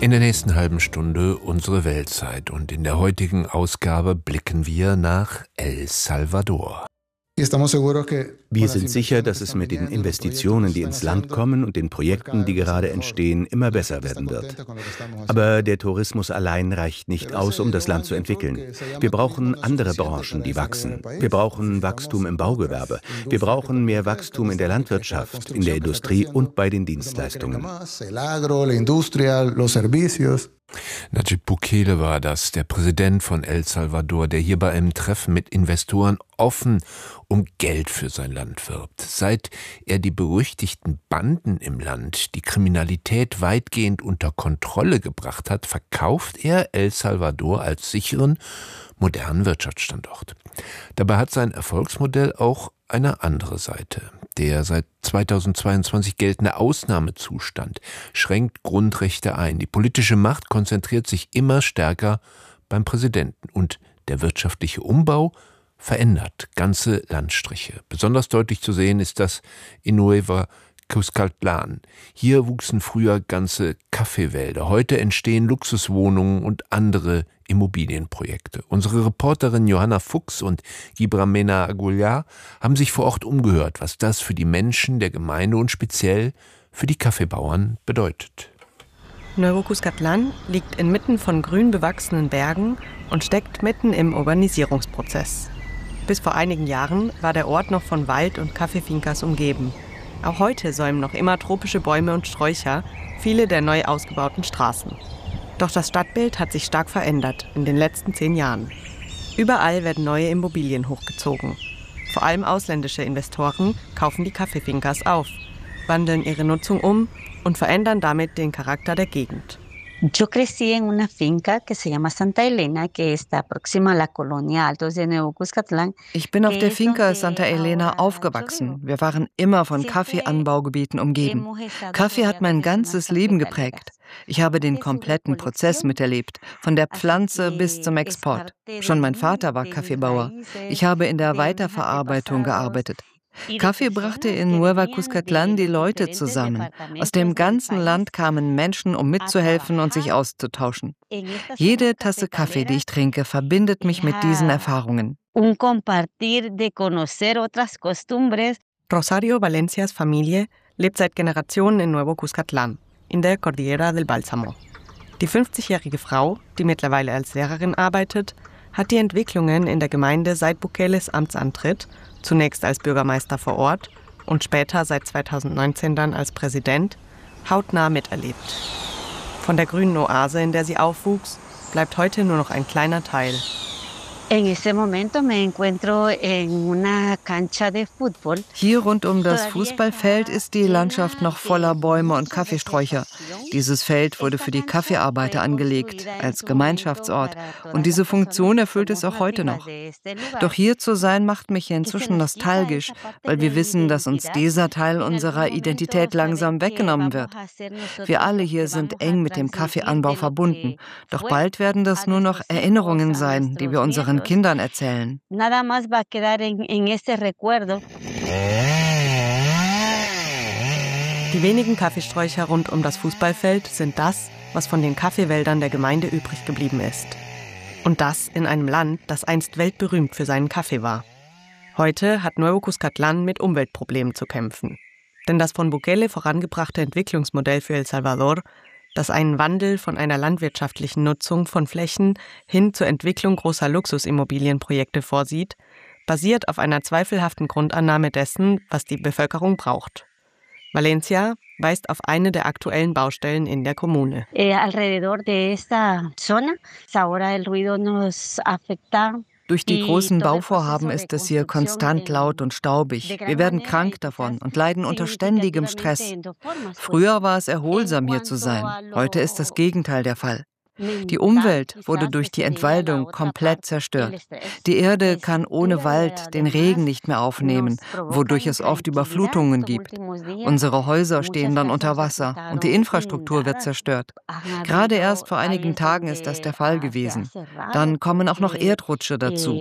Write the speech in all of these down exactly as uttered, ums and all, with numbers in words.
In der nächsten halben Stunde unsere Weltzeit und in der heutigen Ausgabe blicken wir nach El Salvador. Wir sind sicher, dass es mit den Investitionen, die ins Land kommen und den Projekten, die gerade entstehen, immer besser werden wird. Aber der Tourismus allein reicht nicht aus, um das Land zu entwickeln. Wir brauchen andere Branchen, die wachsen. Wir brauchen Wachstum im Baugewerbe. Wir brauchen mehr Wachstum in der Landwirtschaft, in der Industrie und bei den Dienstleistungen. Nayib Bukele war das, der Präsident von El Salvador, der hier bei einem Treffen mit Investoren offen um Geld für sein Land wirbt. Seit er die berüchtigten Banden im Land, die Kriminalität weitgehend unter Kontrolle gebracht hat, verkauft er El Salvador als sicheren, modernen Wirtschaftsstandort. Dabei hat sein Erfolgsmodell auch eine andere Seite. Der seit zweitausendzweiundzwanzig geltende Ausnahmezustand schränkt Grundrechte ein. Die politische Macht konzentriert sich immer stärker beim Präsidenten und der wirtschaftliche Umbau verändert ganze Landstriche. Besonders deutlich zu sehen ist das in Nueva Cuscatlán. Hier wuchsen früher ganze Kaffeewälder. Heute entstehen Luxuswohnungen und andere Immobilienprojekte. Unsere Reporterin Johanna Fuchs und Gibramena Aguilar haben sich vor Ort umgehört, was das für die Menschen der Gemeinde und speziell für die Kaffeebauern bedeutet. Nuevo Cuscatlán liegt inmitten von grün bewachsenen Bergen und steckt mitten im Urbanisierungsprozess. Bis vor einigen Jahren war der Ort noch von Wald und Kaffeefincas umgeben. Auch heute säumen noch immer tropische Bäume und Sträucher viele der neu ausgebauten Straßen. Doch das Stadtbild hat sich stark verändert in den letzten zehn Jahren. Überall werden neue Immobilien hochgezogen. Vor allem ausländische Investoren kaufen die Kaffeefincas auf, wandeln ihre Nutzung um und verändern damit den Charakter der Gegend. Yo crecí en una finca que se llama Santa Elena, que está próxima a la colonia Altos de Nuevo Cuscatlán. Ich bin auf der Finca Santa Elena aufgewachsen. Wir waren immer von Kaffeeanbaugebieten umgeben. Kaffee hat mein ganzes Leben geprägt. Ich habe den kompletten Prozess miterlebt, von der Pflanze bis zum Export. Schon mein Vater war Kaffeebauer. Ich habe in der Weiterverarbeitung gearbeitet. Kaffee brachte in Nueva Cuscatlán die Leute zusammen. Aus dem ganzen Land kamen Menschen, um mitzuhelfen und sich auszutauschen. Jede Tasse Kaffee, die ich trinke, verbindet mich mit diesen Erfahrungen. Rosario Valencias Familie lebt seit Generationen in Nuevo Cuscatlán, in der Cordillera del Bálsamo. Die fünfzigjährige Frau, die mittlerweile als Lehrerin arbeitet, hat die Entwicklungen in der Gemeinde seit Bukeles Amtsantritt, zunächst als Bürgermeister vor Ort und später seit zweitausendneunzehn dann als Präsident, hautnah miterlebt. Von der grünen Oase, in der sie aufwuchs, bleibt heute nur noch ein kleiner Teil. Hier rund um das Fußballfeld ist die Landschaft noch voller Bäume und Kaffeesträucher. Dieses Feld wurde für die Kaffeearbeiter angelegt, als Gemeinschaftsort. Und diese Funktion erfüllt es auch heute noch. Doch hier zu sein, macht mich inzwischen nostalgisch, weil wir wissen, dass uns dieser Teil unserer Identität langsam weggenommen wird. Wir alle hier sind eng mit dem Kaffeeanbau verbunden. Doch bald werden das nur noch Erinnerungen sein, die wir unseren Kindern erzählen. Die wenigen Kaffeesträucher rund um das Fußballfeld sind das, was von den Kaffeewäldern der Gemeinde übrig geblieben ist. Und das in einem Land, das einst weltberühmt für seinen Kaffee war. Heute hat Nuevo Cuscatlán mit Umweltproblemen zu kämpfen. Denn das von Bukele vorangebrachte Entwicklungsmodell für El Salvador, das einen Wandel von einer landwirtschaftlichen Nutzung von Flächen hin zur Entwicklung großer Luxusimmobilienprojekte vorsieht, basiert auf einer zweifelhaften Grundannahme dessen, was die Bevölkerung braucht. Valencia weist auf eine der aktuellen Baustellen in der Kommune. Durch die großen Bauvorhaben ist es hier konstant laut und staubig. Wir werden krank davon und leiden unter ständigem Stress. Früher war es erholsam, hier zu sein. Heute ist das Gegenteil der Fall. Die Umwelt wurde durch die Entwaldung komplett zerstört. Die Erde kann ohne Wald den Regen nicht mehr aufnehmen, wodurch es oft Überflutungen gibt. Unsere Häuser stehen dann unter Wasser und die Infrastruktur wird zerstört. Gerade erst vor einigen Tagen ist das der Fall gewesen. Dann kommen auch noch Erdrutsche dazu.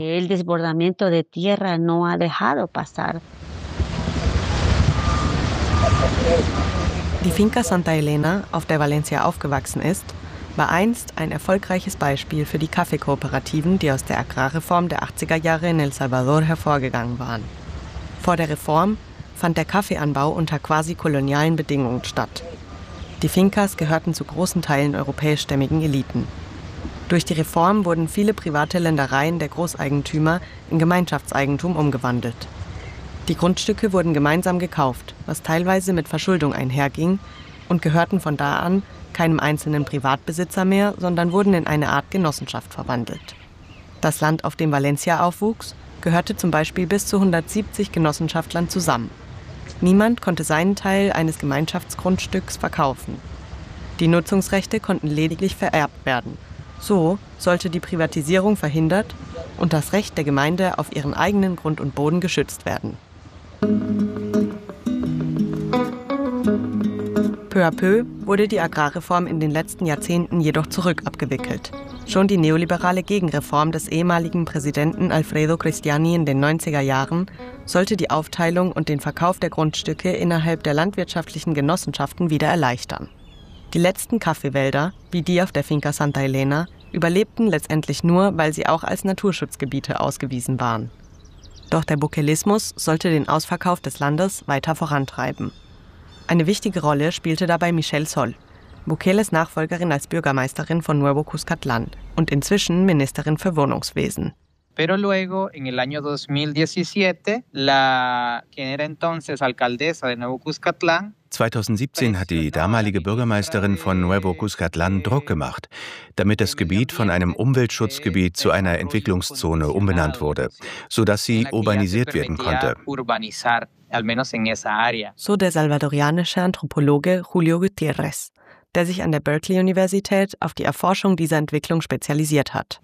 Die Finca Santa Elena, auf der Valencia aufgewachsen ist, war einst ein erfolgreiches Beispiel für die Kaffeekooperativen, die aus der Agrarreform der achtziger Jahre in El Salvador hervorgegangen waren. Vor der Reform fand der Kaffeeanbau unter quasi kolonialen Bedingungen statt. Die Fincas gehörten zu großen Teilen europäischstämmigen Eliten. Durch die Reform wurden viele private Ländereien der Großeigentümer in Gemeinschaftseigentum umgewandelt. Die Grundstücke wurden gemeinsam gekauft, was teilweise mit Verschuldung einherging, und gehörten von da an keinem einzelnen Privatbesitzer mehr, sondern wurden in eine Art Genossenschaft verwandelt. Das Land, auf dem Valencia aufwuchs, gehörte zum Beispiel bis zu hundertsiebzig Genossenschaftlern zusammen. Niemand konnte seinen Teil eines Gemeinschaftsgrundstücks verkaufen. Die Nutzungsrechte konnten lediglich vererbt werden. So sollte die Privatisierung verhindert und das Recht der Gemeinde auf ihren eigenen Grund und Boden geschützt werden. Peu à peu wurde die Agrarreform in den letzten Jahrzehnten jedoch zurückabgewickelt. Schon die neoliberale Gegenreform des ehemaligen Präsidenten Alfredo Cristiani in den neunziger Jahren sollte die Aufteilung und den Verkauf der Grundstücke innerhalb der landwirtschaftlichen Genossenschaften wieder erleichtern. Die letzten Kaffeewälder, wie die auf der Finca Santa Elena, überlebten letztendlich nur, weil sie auch als Naturschutzgebiete ausgewiesen waren. Doch der Bukelismus sollte den Ausverkauf des Landes weiter vorantreiben. Eine wichtige Rolle spielte dabei Michelle Sol, Bukeles Nachfolgerin als Bürgermeisterin von Nuevo Cuscatlán und inzwischen Ministerin für Wohnungswesen. Pero luego, en el año dos mil diecisiete, la quien era entonces alcaldesa de Nuevo Cuscatlán zweitausendsiebzehn hat die damalige Bürgermeisterin von Nuevo Cuscatlán Druck gemacht, damit das Gebiet von einem Umweltschutzgebiet zu einer Entwicklungszone umbenannt wurde, sodass sie urbanisiert werden konnte. So der salvadorianische Anthropologe Julio Gutiérrez, der sich an der Berkeley-Universität auf die Erforschung dieser Entwicklung spezialisiert hat.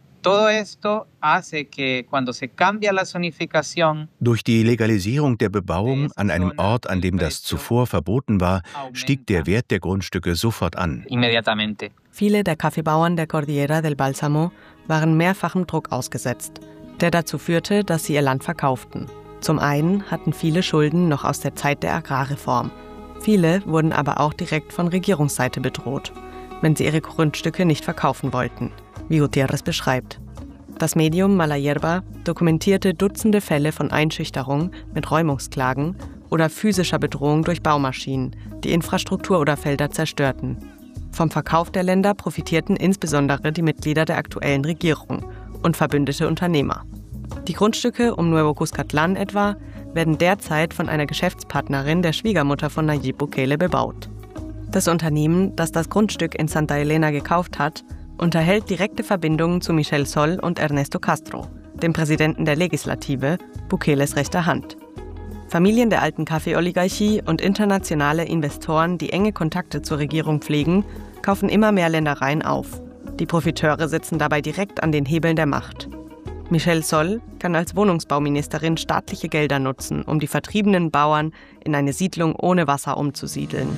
Durch die Legalisierung der Bebauung an einem Ort, an dem das zuvor verboten war, stieg der Wert der Grundstücke sofort an. Viele der Kaffeebauern der Cordillera del Bálsamo waren mehrfachem Druck ausgesetzt, der dazu führte, dass sie ihr Land verkauften. Zum einen hatten viele Schulden noch aus der Zeit der Agrarreform. Viele wurden aber auch direkt von Regierungsseite bedroht, wenn sie ihre Grundstücke nicht verkaufen wollten, wie Gutiérrez beschreibt. Das Medium Mala Hierba dokumentierte Dutzende Fälle von Einschüchterung mit Räumungsklagen oder physischer Bedrohung durch Baumaschinen, die Infrastruktur oder Felder zerstörten. Vom Verkauf der Länder profitierten insbesondere die Mitglieder der aktuellen Regierung und verbündete Unternehmer. Die Grundstücke um Nuevo Cuscatlán etwa werden derzeit von einer Geschäftspartnerin der Schwiegermutter von Nayib Bukele bebaut. Das Unternehmen, das das Grundstück in Santa Elena gekauft hat, unterhält direkte Verbindungen zu Michelle Sol und Ernesto Castro, dem Präsidenten der Legislative, Bukeles rechter Hand. Familien der alten Kaffeeoligarchie und internationale Investoren, die enge Kontakte zur Regierung pflegen, kaufen immer mehr Ländereien auf. Die Profiteure sitzen dabei direkt an den Hebeln der Macht. Michelle Sol kann als Wohnungsbauministerin staatliche Gelder nutzen, um die vertriebenen Bauern in eine Siedlung ohne Wasser umzusiedeln.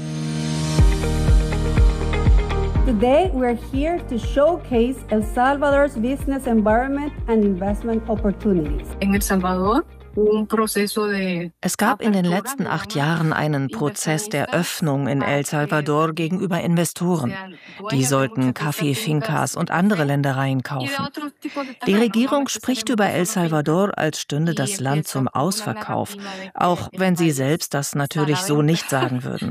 Today we are here to showcase El Salvador's business environment and investment opportunities. In El Salvador Es gab in den letzten acht Jahren einen Prozess der Öffnung in El Salvador gegenüber Investoren. Die sollten Kaffeefincas und andere Ländereien kaufen. Die Regierung spricht über El Salvador, als stünde das Land zum Ausverkauf, auch wenn sie selbst das natürlich so nicht sagen würden.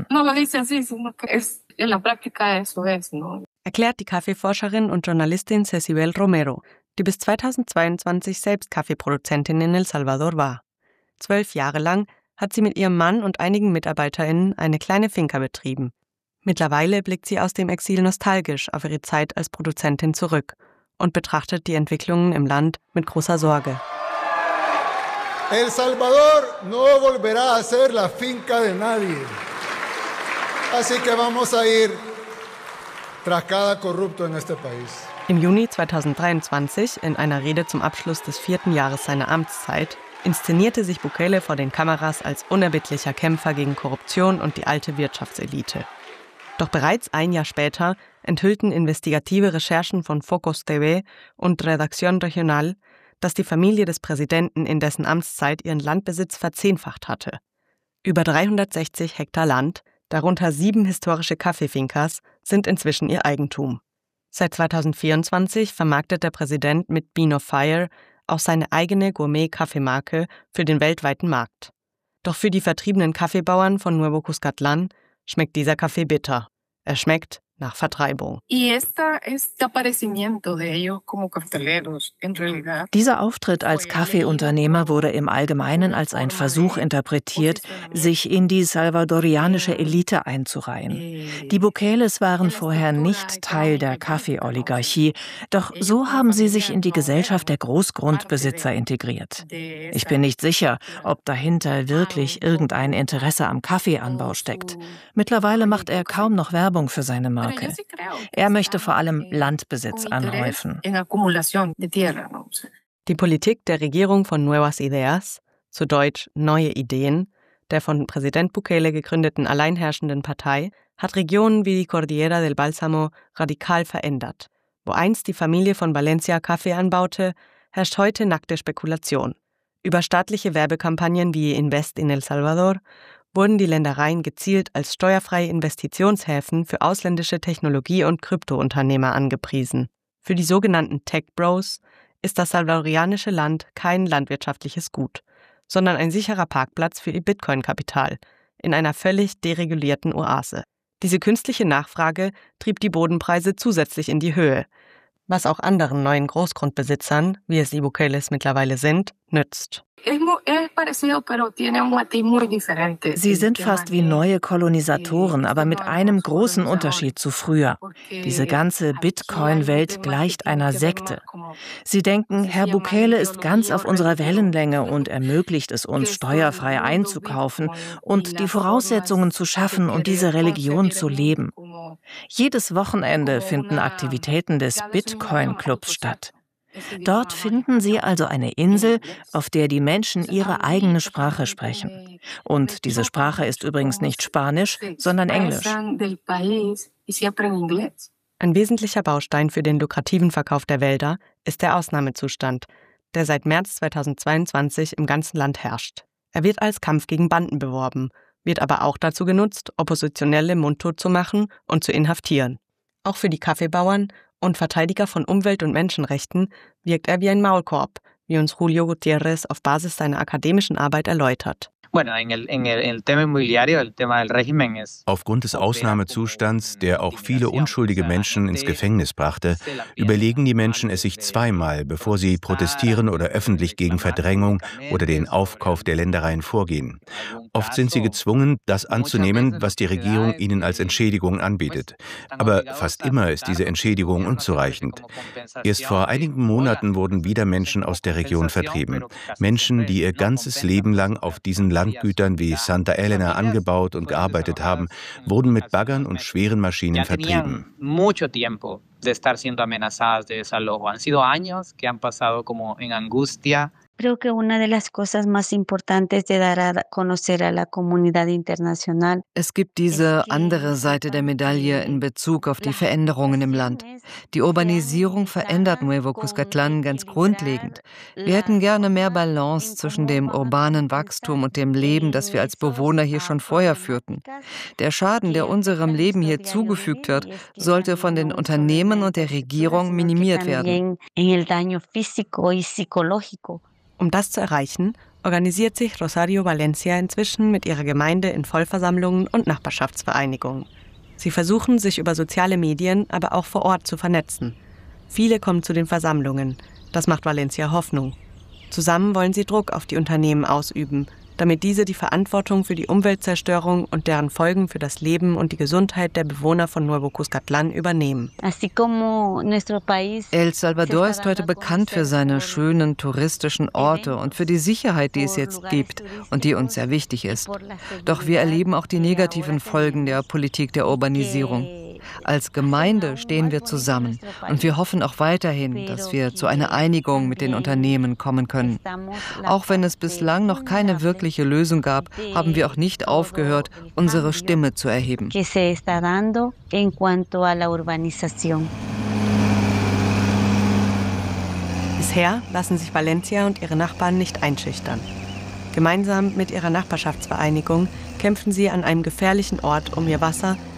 Erklärt die Kaffeeforscherin und Journalistin Cecibel Romero, die bis zweitausendzweiundzwanzig selbst Kaffeeproduzentin in El Salvador war. Zwölf Jahre lang hat sie mit ihrem Mann und einigen MitarbeiterInnen eine kleine Finca betrieben. Mittlerweile blickt sie aus dem Exil nostalgisch auf ihre Zeit als Produzentin zurück und betrachtet die Entwicklungen im Land mit großer Sorge. El Salvador no volverá a ser la finca de nadie. Así que vamos a ir tras cada corrupto en este país. Im Juni zweitausenddreiundzwanzig, in einer Rede zum Abschluss des vierten Jahres seiner Amtszeit, inszenierte sich Bukele vor den Kameras als unerbittlicher Kämpfer gegen Korruption und die alte Wirtschaftselite. Doch bereits ein Jahr später enthüllten investigative Recherchen von Focus T V und Redacción Regional, dass die Familie des Präsidenten in dessen Amtszeit ihren Landbesitz verzehnfacht hatte. Über dreihundertsechzig Hektar Land, darunter sieben historische Kaffeefincas, sind inzwischen ihr Eigentum. Seit zweitausendvierundzwanzig vermarktet der Präsident mit Bean of Fire auch seine eigene Gourmet-Kaffeemarke für den weltweiten Markt. Doch für die vertriebenen Kaffeebauern von Nuevo Cuscatlán schmeckt dieser Kaffee bitter. Er schmeckt nach Vertreibung. Dieser Auftritt als Kaffeeunternehmer wurde im Allgemeinen als ein Versuch interpretiert, sich in die salvadorianische Elite einzureihen. Die Bukeles waren vorher nicht Teil der Kaffeeoligarchie, doch so haben sie sich in die Gesellschaft der Großgrundbesitzer integriert. Ich bin nicht sicher, ob dahinter wirklich irgendein Interesse am Kaffeeanbau steckt. Mittlerweile macht er kaum noch Werbung für seine Marke. Er möchte vor allem Landbesitz anhäufen. Die Politik der Regierung von Nuevas Ideas, zu Deutsch Neue Ideen, der von Präsident Bukele gegründeten alleinherrschenden Partei, hat Regionen wie die Cordillera del Bálsamo radikal verändert. Wo einst die Familie von Valencia Kaffee anbaute, herrscht heute nackte Spekulation. Über staatliche Werbekampagnen wie Invest in El Salvador wurden die Ländereien gezielt als steuerfreie Investitionshäfen für ausländische Technologie- und Kryptounternehmer angepriesen. Für die sogenannten Tech Bros ist das salvadorianische Land kein landwirtschaftliches Gut, sondern ein sicherer Parkplatz für ihr Bitcoin-Kapital in einer völlig deregulierten Oase. Diese künstliche Nachfrage trieb die Bodenpreise zusätzlich in die Höhe, was auch anderen neuen Großgrundbesitzern, wie es die Bukeles mittlerweile sind, nützt. Sie sind fast wie neue Kolonisatoren, aber mit einem großen Unterschied zu früher. Diese ganze Bitcoin-Welt gleicht einer Sekte. Sie denken, Herr Bukele ist ganz auf unserer Wellenlänge und ermöglicht es uns, steuerfrei einzukaufen und die Voraussetzungen zu schaffen, um diese Religion zu leben. Jedes Wochenende finden Aktivitäten des Bitcoin-Clubs statt. Dort finden Sie also eine Insel, auf der die Menschen ihre eigene Sprache sprechen. Und diese Sprache ist übrigens nicht Spanisch, sondern Englisch. Ein wesentlicher Baustein für den lukrativen Verkauf der Wälder ist der Ausnahmezustand, der seit März zweitausendzweiundzwanzig im ganzen Land herrscht. Er wird als Kampf gegen Banden beworben, wird aber auch dazu genutzt, Oppositionelle mundtot zu machen und zu inhaftieren. Auch für die Kaffeebauern und Verteidiger von Umwelt- und Menschenrechten wirkt er wie ein Maulkorb, wie uns Julio Gutiérrez auf Basis seiner akademischen Arbeit erläutert. Aufgrund des Ausnahmezustands, der auch viele unschuldige Menschen ins Gefängnis brachte, überlegen die Menschen es sich zweimal, bevor sie protestieren oder öffentlich gegen Verdrängung oder den Aufkauf der Ländereien vorgehen. Oft sind sie gezwungen, das anzunehmen, was die Regierung ihnen als Entschädigung anbietet. Aber fast immer ist diese Entschädigung unzureichend. Erst vor einigen Monaten wurden wieder Menschen aus der Region vertrieben. Menschen, die ihr ganzes Leben lang auf diesen Landgütern wie Santa Elena angebaut und gearbeitet haben, wurden mit Baggern und schweren Maschinen vertrieben. Creo que una de las cosas más importantes de dar a conocer a la comunidad internacional. Es gibt diese andere Seite der Medaille in Bezug auf die Veränderungen im Land. Die Urbanisierung verändert Nuevo Cuscatlán ganz grundlegend. Wir hätten gerne mehr Balance zwischen dem urbanen Wachstum und dem Leben, das wir als Bewohner hier schon vorher führten. Der Schaden, der unserem Leben hier zugefügt wird, sollte von den Unternehmen und der Regierung minimiert werden. Um das zu erreichen, organisiert sich Rosario Valencia inzwischen mit ihrer Gemeinde in Vollversammlungen und Nachbarschaftsvereinigungen. Sie versuchen, sich über soziale Medien, aber auch vor Ort zu vernetzen. Viele kommen zu den Versammlungen. Das macht Valencia Hoffnung. Zusammen wollen sie Druck auf die Unternehmen ausüben, damit diese die Verantwortung für die Umweltzerstörung und deren Folgen für das Leben und die Gesundheit der Bewohner von Nuevo Cuscatlán übernehmen. El Salvador ist heute bekannt für seine schönen touristischen Orte und für die Sicherheit, die es jetzt gibt und die uns sehr wichtig ist. Doch wir erleben auch die negativen Folgen der Politik der Urbanisierung. Als Gemeinde stehen wir zusammen und wir hoffen auch weiterhin, dass wir zu einer Einigung mit den Unternehmen kommen können. Auch wenn es bislang noch keine wirkliche Lösung gab, haben wir auch nicht aufgehört, unsere Stimme zu erheben. Bisher lassen sich Valencia und ihre Nachbarn nicht einschüchtern. Gemeinsam mit ihrer Nachbarschaftsvereinigung kämpfen sie an einem gefährlichen Ort um ihr Wasser,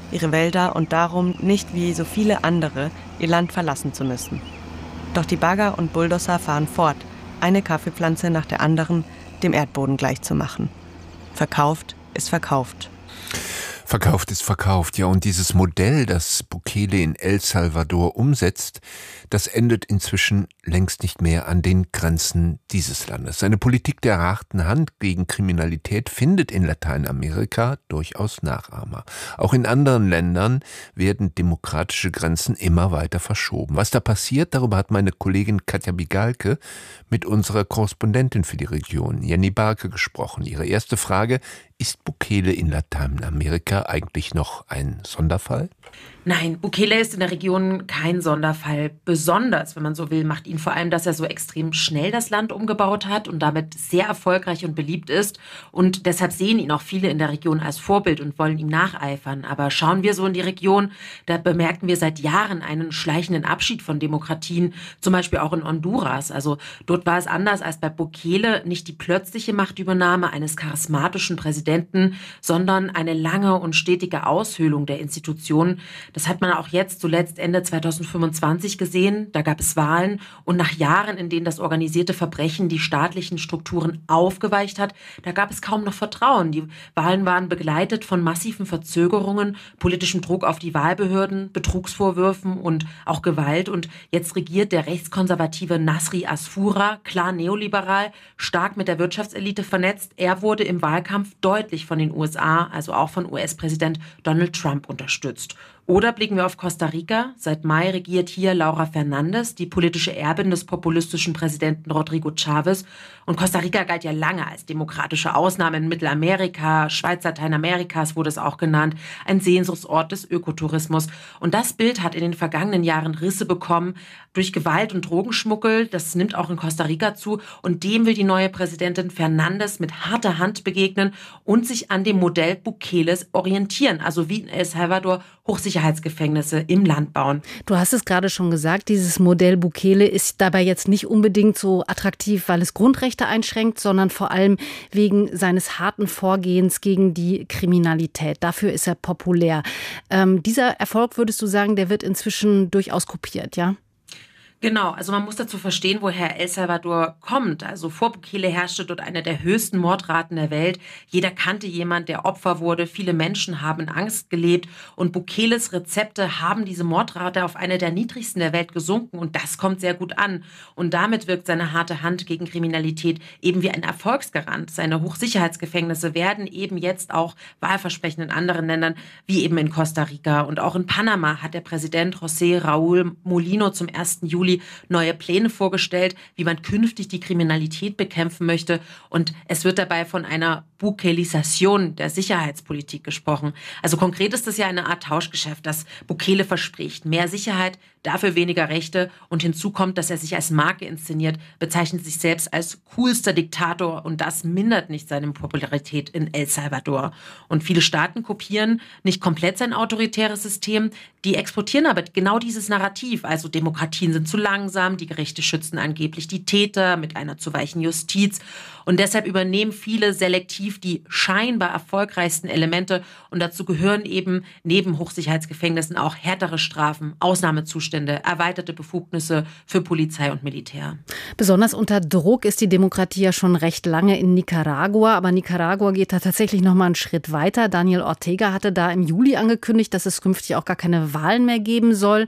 ihre Wälder und darum, nicht wie so viele andere, ihr Land verlassen zu müssen. Doch die Bagger und Bulldozer fahren fort, eine Kaffeepflanze nach der anderen dem Erdboden gleichzumachen. Verkauft ist verkauft. Verkauft ist verkauft, ja, und dieses Modell, das Bukele in El Salvador umsetzt, das endet inzwischen längst nicht mehr an den Grenzen dieses Landes. Seine Politik der harten Hand gegen Kriminalität findet in Lateinamerika durchaus Nachahmer. Auch in anderen Ländern werden demokratische Grenzen immer weiter verschoben. Was da passiert, darüber hat meine Kollegin Katja Bigalke mit unserer Korrespondentin für die Region, Jenny Barke, gesprochen. Ihre erste Frage: Ist Bukele in Lateinamerika eigentlich noch ein Sonderfall? Nein, Bukele ist in der Region kein Sonderfall. Besonders, wenn man so will, macht ihn vor allem, dass er so extrem schnell das Land umgebaut hat und damit sehr erfolgreich und beliebt ist. Und deshalb sehen ihn auch viele in der Region als Vorbild und wollen ihm nacheifern. Aber schauen wir so in die Region, da bemerken wir seit Jahren einen schleichenden Abschied von Demokratien, zum Beispiel auch in Honduras. Also dort war es anders als bei Bukele, nicht die plötzliche Machtübernahme eines charismatischen Präsidenten, sondern eine lange und stetige Aushöhlung der Institutionen. Das hat man auch jetzt zuletzt Ende zweitausendfünfundzwanzig gesehen. Da gab es Wahlen und nach Jahren, in denen das organisierte Verbrechen die staatlichen Strukturen aufgeweicht hat, da gab es kaum noch Vertrauen. Die Wahlen waren begleitet von massiven Verzögerungen, politischem Druck auf die Wahlbehörden, Betrugsvorwürfen und auch Gewalt. Und jetzt regiert der rechtskonservative Nasri Asfura, klar neoliberal, stark mit der Wirtschaftselite vernetzt. Er wurde im Wahlkampf deutlich von den U S A, also auch von U S-Präsident Donald Trump, unterstützt. Oder blicken wir auf Costa Rica. Seit Mai regiert hier Laura Fernandes, die politische Erbin des populistischen Präsidenten Rodrigo Chavez. Und Costa Rica galt ja lange als demokratische Ausnahme in Mittelamerika, Schweiz Lateinamerikas wurde es auch genannt, ein Sehnsuchtsort des Ökotourismus. Und das Bild hat in den vergangenen Jahren Risse bekommen durch Gewalt und Drogenschmuggel. Das nimmt auch in Costa Rica zu. Und dem will die neue Präsidentin Fernandes mit harter Hand begegnen und sich an dem Modell Bukeles orientieren. Also wie in El Salvador Hochsicherheitsgefängnisse im Land bauen. Du hast es gerade schon gesagt, dieses Modell Bukele ist dabei jetzt nicht unbedingt so attraktiv, weil es Grundrechte einschränkt, sondern vor allem wegen seines harten Vorgehens gegen die Kriminalität. Dafür ist er populär. Ähm, dieser Erfolg, würdest du sagen, der wird inzwischen durchaus kopiert, ja? Genau, also man muss dazu verstehen, woher El Salvador kommt. Also vor Bukele herrschte dort eine der höchsten Mordraten der Welt. Jeder kannte jemanden, der Opfer wurde. Viele Menschen haben in Angst gelebt. Und Bukeles Rezepte haben diese Mordrate auf eine der niedrigsten der Welt gesunken. Und das kommt sehr gut an. Und damit wirkt seine harte Hand gegen Kriminalität eben wie ein Erfolgsgarant. Seine Hochsicherheitsgefängnisse werden eben jetzt auch Wahlversprechen in anderen Ländern, wie eben in Costa Rica. Und auch in Panama hat der Präsident José Raúl Mulino zum ersten Juli neue Pläne vorgestellt, wie man künftig die Kriminalität bekämpfen möchte. Und es wird dabei von einer Bukelisation der Sicherheitspolitik gesprochen. Also konkret ist das ja eine Art Tauschgeschäft, das Bukele verspricht. Mehr Sicherheit, dafür weniger Rechte. Und hinzu kommt, dass er sich als Marke inszeniert, bezeichnet sich selbst als coolster Diktator. Und das mindert nicht seine Popularität in El Salvador. Und viele Staaten kopieren nicht komplett sein autoritäres System. Die exportieren aber genau dieses Narrativ. Also Demokratien sind zu langsam, die Gerichte schützen angeblich die Täter mit einer zu weichen Justiz. Und deshalb übernehmen viele selektiv die scheinbar erfolgreichsten Elemente. Und dazu gehören eben neben Hochsicherheitsgefängnissen auch härtere Strafen, Ausnahmezustände, erweiterte Befugnisse für Polizei und Militär. Besonders unter Druck ist die Demokratie ja schon recht lange in Nicaragua. Aber Nicaragua geht da tatsächlich noch mal einen Schritt weiter. Daniel Ortega hatte da im Juli angekündigt, dass es künftig auch gar keine Wahlen mehr geben soll.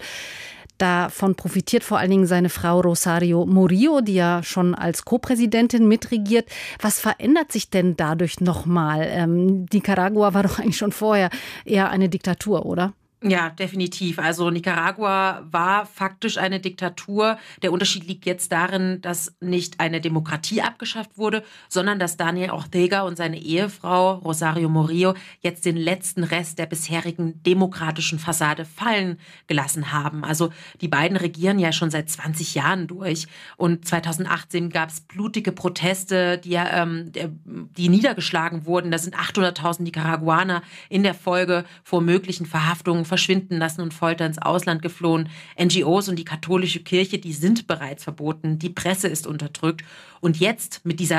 Davon profitiert vor allen Dingen seine Frau Rosario Murillo, die ja schon als Co-Präsidentin mitregiert. Was verändert sich denn dadurch nochmal? Ähm, Nicaragua war doch eigentlich schon vorher eher eine Diktatur, oder? Ja, definitiv. Also Nicaragua war faktisch eine Diktatur. Der Unterschied liegt jetzt darin, dass nicht eine Demokratie abgeschafft wurde, sondern dass Daniel Ortega und seine Ehefrau Rosario Murillo jetzt den letzten Rest der bisherigen demokratischen Fassade fallen gelassen haben. Also die beiden regieren ja schon seit zwanzig Jahren durch. Und zweitausendachtzehn gab es blutige Proteste, die, ähm, die niedergeschlagen wurden. Da sind achthunderttausend Nicaraguaner in der Folge vor möglichen Verhaftungen verschwinden lassen und Folter ins Ausland geflohen. N G Os und die katholische Kirche, die sind bereits verboten. Die Presse ist unterdrückt. Und jetzt mit dieser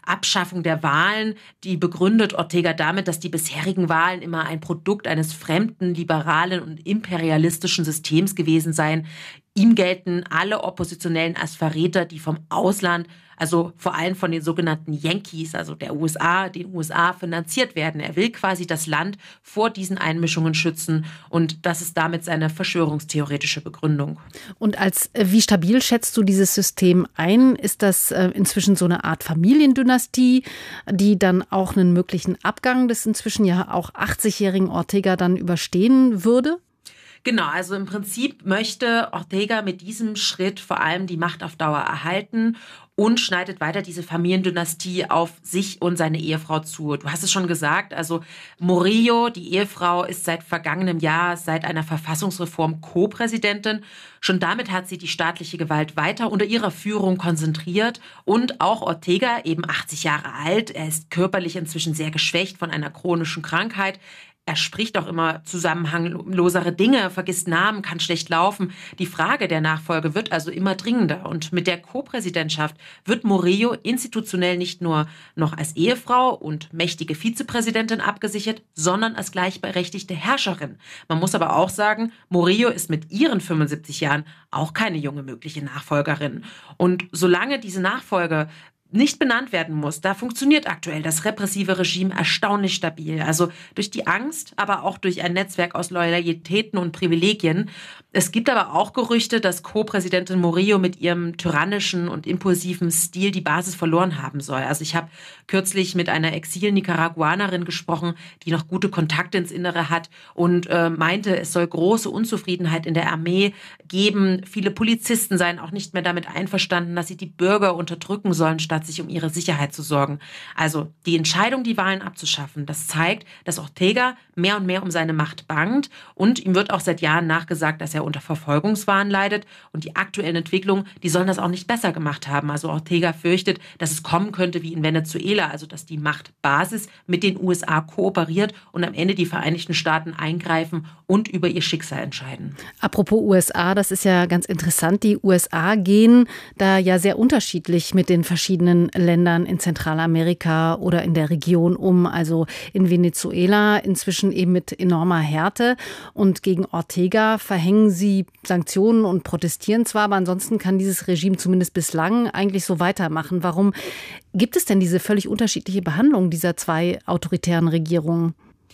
Abschaffung der Wahlen, die begründet Ortega damit, dass die bisherigen Wahlen immer ein Produkt eines fremden, liberalen und imperialistischen Systems gewesen seien. Ihm gelten alle Oppositionellen als Verräter, die vom Ausland, also vor allem von den sogenannten Yankees, also der U S A, den U S A finanziert werden. Er will quasi das Land vor diesen Einmischungen schützen und das ist damit seine verschwörungstheoretische Begründung. Und als wie stabil schätzt du dieses System ein? Ist das inzwischen so eine Art Familiendynastie, die dann auch einen möglichen Abgang des inzwischen ja auch achtzigjährigen Ortega dann überstehen würde? Genau, also im Prinzip möchte Ortega mit diesem Schritt vor allem die Macht auf Dauer erhalten und schneidet weiter diese Familiendynastie auf sich und seine Ehefrau zu. Du hast es schon gesagt, also Murillo, die Ehefrau, ist seit vergangenem Jahr, seit einer Verfassungsreform Co-Präsidentin. Schon damit hat sie die staatliche Gewalt weiter unter ihrer Führung konzentriert. Und auch Ortega, eben achtzig Jahre alt, er ist körperlich inzwischen sehr geschwächt von einer chronischen Krankheit. Er spricht auch immer zusammenhanglosere Dinge, vergisst Namen, kann schlecht laufen. Die Frage der Nachfolge wird also immer dringender. Und mit der Co-Präsidentschaft wird Murillo institutionell nicht nur noch als Ehefrau und mächtige Vizepräsidentin abgesichert, sondern als gleichberechtigte Herrscherin. Man muss aber auch sagen, Murillo ist mit ihren fünfundsiebzig Jahren auch keine junge mögliche Nachfolgerin. Und solange diese Nachfolge nicht benannt werden muss, da funktioniert aktuell das repressive Regime erstaunlich stabil. Also durch die Angst, aber auch durch ein Netzwerk aus Loyalitäten und Privilegien. Es gibt aber auch Gerüchte, dass Co-Präsidentin Murillo mit ihrem tyrannischen und impulsiven Stil die Basis verloren haben soll. Also ich habe kürzlich mit einer Exil-Nicaraguanerin gesprochen, die noch gute Kontakte ins Innere hat und äh, meinte, es soll große Unzufriedenheit in der Armee geben. Viele Polizisten seien auch nicht mehr damit einverstanden, dass sie die Bürger unterdrücken sollen, statt sich um ihre Sicherheit zu sorgen. Also die Entscheidung, die Wahlen abzuschaffen, das zeigt, dass Ortega mehr und mehr um seine Macht bangt und ihm wird auch seit Jahren nachgesagt, dass er unter Verfolgungswahn leidet und die aktuellen Entwicklungen, die sollen das auch nicht besser gemacht haben. Also Ortega fürchtet, dass es kommen könnte wie in Venezuela, also dass die Machtbasis mit den U S A kooperiert und am Ende die Vereinigten Staaten eingreifen und über ihr Schicksal entscheiden. Apropos U S A, das ist ja ganz interessant. Die U S A gehen da ja sehr unterschiedlich mit den verschiedenen Ländern in Zentralamerika oder in der Region um. Also in Venezuela inzwischen eben mit enormer Härte. Und gegen Ortega verhängen sie Sanktionen und protestieren zwar, aber ansonsten kann dieses Regime zumindest bislang eigentlich so weitermachen. Warum gibt es denn diese völlig unterschiedliche Behandlung dieser zwei autoritären Regierungen?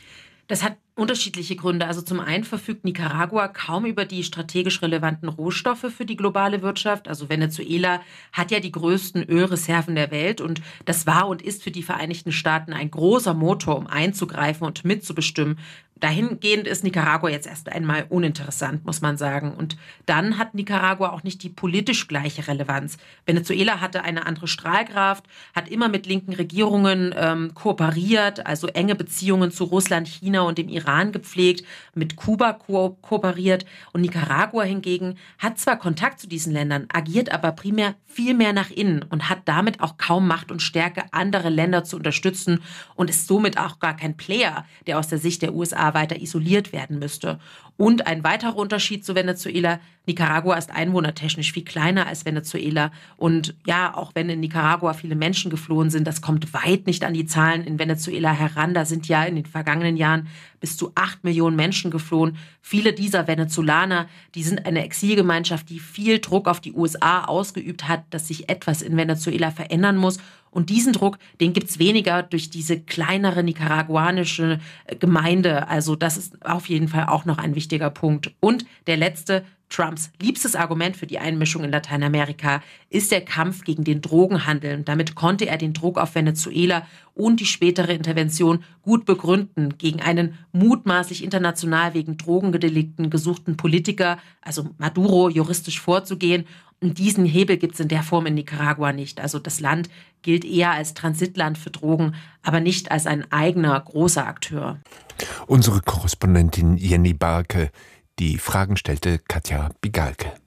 Das hat unterschiedliche Gründe. Also zum einen verfügt Nicaragua kaum über die strategisch relevanten Rohstoffe für die globale Wirtschaft. Also Venezuela hat ja die größten Ölreserven der Welt und das war und ist für die Vereinigten Staaten ein großer Motor, um einzugreifen und mitzubestimmen. Dahingehend ist Nicaragua jetzt erst einmal uninteressant, muss man sagen. Und dann hat Nicaragua auch nicht die politisch gleiche Relevanz. Venezuela hatte eine andere Strahlkraft, hat immer mit linken Regierungen ähm, kooperiert, also enge Beziehungen zu Russland, China und dem Iran gepflegt, mit Kuba ko- kooperiert. Und Nicaragua hingegen hat zwar Kontakt zu diesen Ländern, agiert aber primär viel mehr nach innen und hat damit auch kaum Macht und Stärke, andere Länder zu unterstützen und ist somit auch gar kein Player, der aus der Sicht der U S A weiter isoliert werden müsste. Und ein weiterer Unterschied zu Venezuela: Nicaragua ist einwohnertechnisch viel kleiner als Venezuela. Und ja, auch wenn in Nicaragua viele Menschen geflohen sind, das kommt weit nicht an die Zahlen in Venezuela heran. Da sind ja in den vergangenen Jahren bis zu acht Millionen Menschen geflohen. Viele dieser Venezolaner, die sind eine Exilgemeinschaft, die viel Druck auf die U S A ausgeübt hat, dass sich etwas in Venezuela verändern muss. Und diesen Druck, den gibt's weniger durch diese kleinere nicaraguanische Gemeinde. Also das ist auf jeden Fall auch noch ein wichtiger Punkt. Und der letzte, Trumps liebstes Argument für die Einmischung in Lateinamerika ist der Kampf gegen den Drogenhandel. Und damit konnte er den Druck auf Venezuela und die spätere Intervention gut begründen gegen einen mutmaßlich international wegen Drogendelikten gesuchten Politiker, also Maduro, juristisch vorzugehen. Und diesen Hebel gibt es in der Form in Nicaragua nicht. Also das Land gilt eher als Transitland für Drogen, aber nicht als ein eigener großer Akteur. Unsere Korrespondentin Jenny Barke, die Fragen stellte Katja Bigalke.